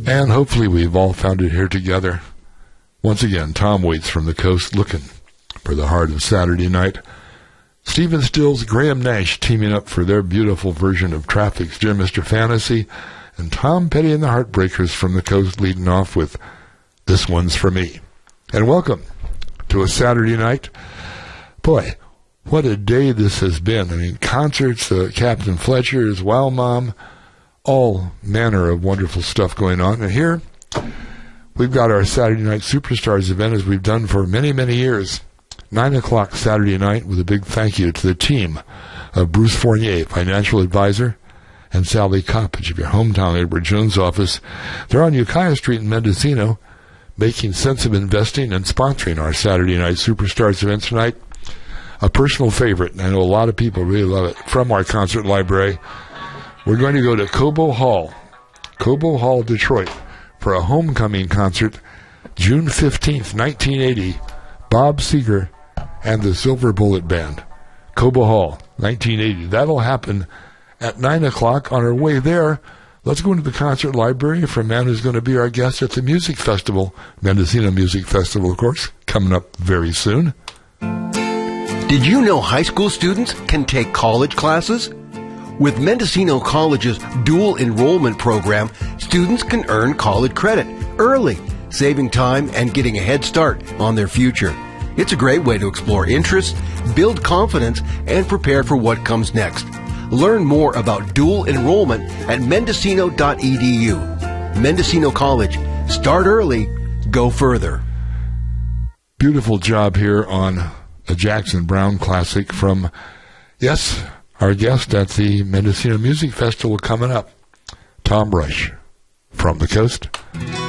And hopefully we've all found it here together. Once again, Tom Waits from the coast looking for the heart of Saturday night. Stephen Stills, Graham Nash teaming up for their beautiful version of Traffic's Dear Mr. Fantasy, and Tom Petty and the Heartbreakers from the coast leading off with This One's For Me. And welcome to a Saturday night. Boy, what a day this has been. I mean, concerts, Captain Fletcher's, Wow Mom, all manner of wonderful stuff going on. And here, we've got our Saturday Night Superstars event as we've done for many, many years. 9 o'clock Saturday night with a big thank you to the team of Bruce Fournier, financial advisor, and Sally Coppage of your hometown Edward Jones office. They're on Ukiah Street in Mendocino, making sense of investing and sponsoring our Saturday Night Superstars event tonight. A personal favorite, and I know a lot of people really love it, from our concert library. We're going to go to Cobo Hall, Detroit, for a homecoming concert, June 15th, 1980, Bob Seger and the Silver Bullet Band. Cobo Hall, 1980. That'll happen at 9 o'clock. On our way there, let's go into the concert library for a man who's going to be our guest at the music festival, Mendocino Music Festival, of course, coming up very soon. Did you know high school students can take college classes? With Mendocino College's dual enrollment program, students can earn college credit early, saving time and getting a head start on their future. It's a great way to explore interests, build confidence, and prepare for what comes next. Learn more about dual enrollment at mendocino.edu. Mendocino College. Start early, go further. Beautiful job here on a Jackson Browne classic from, yes, our guest at the Mendocino Music Festival coming up, Tom Rush from the coast.